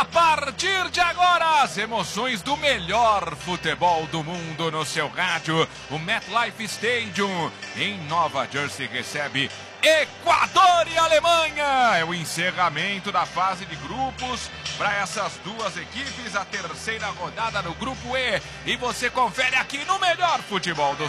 partir de agora, as emoções do melhor futebol do mundo no seu rádio. O MetLife Stadium em Nova Jersey recebe Equador e Alemanha. É o encerramento da fase de grupos para essas duas equipes, a terceira rodada no grupo E. E você confere aqui no melhor futebol do